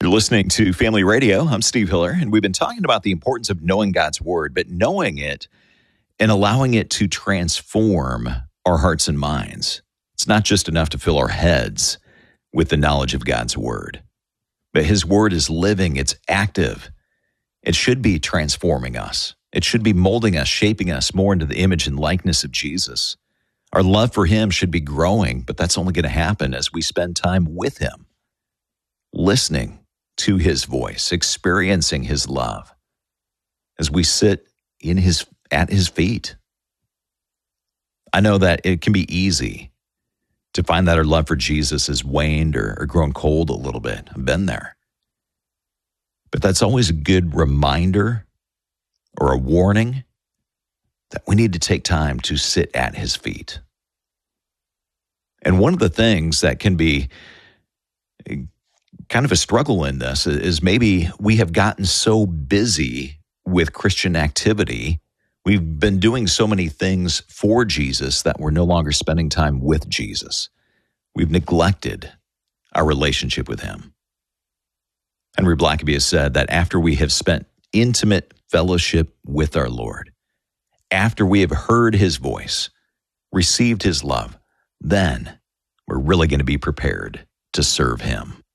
You're listening to Family Radio. I'm Steve Hiller, and we've been talking about the importance of knowing God's Word, but knowing it and allowing it to transform our hearts and minds. It's not just enough to fill our heads with the knowledge of God's Word, but His Word is living, it's active. It should be transforming us. It should be molding us, shaping us more into the image and likeness of Jesus. Our love for Him should be growing, but that's only going to happen as we spend time with Him, listening to His voice, experiencing His love, as we sit at His feet. I know that it can be easy to find that our love for Jesus has waned or grown cold a little bit. I've been there. But that's always a good reminder or a warning that we need to take time to sit at His feet. And one of the things that can be kind of a struggle in this is maybe we have gotten so busy with Christian activity. We've been doing so many things for Jesus that we're no longer spending time with Jesus. We've neglected our relationship with Him. Henry Blackaby has said that after we have spent intimate fellowship with our Lord, after we have heard His voice, received His love, then we're really going to be prepared to serve Him.